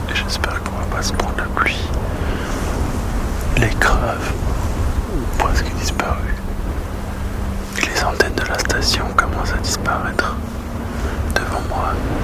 et j'espère qu'on va pas se prendre la pluie. Les graves ont presque disparu. Les antennes de la station commencent à disparaître devant moi.